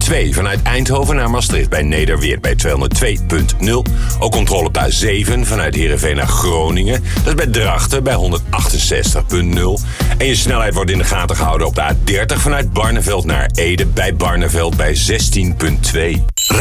2 vanuit Eindhoven naar Maastricht bij Nederweert bij 202.0. Ook controle op de A7 vanuit Heerenveen naar Groningen. Dat is bij Drachten bij 168.0. En je snelheid wordt in de gaten gehouden op de A30 vanuit Barneveld naar Ede bij Barneveld bij 16.2.